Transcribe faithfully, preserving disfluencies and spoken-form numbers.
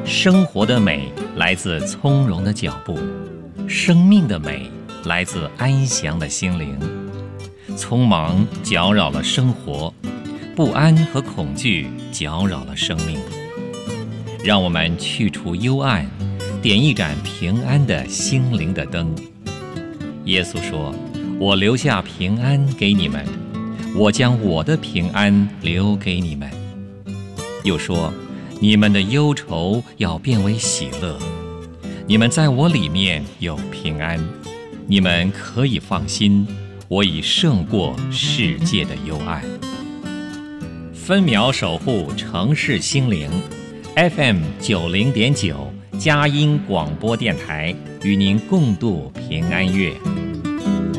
生活的美来自从容的脚步，生命的美来自安详的心灵。匆忙搅扰了生活，不安和恐惧搅扰了生命。让我们去除幽暗，点一盏平安的心灵的灯。耶稣说：我留下平安给你们，我将我的平安留给你们。又说：你们的忧愁要变为喜乐，你们在我里面有平安，你们可以放心，我已胜过世界的幽暗。分秒守护城市心灵 F M 九零点九佳音广播电台，与您共度平安夜。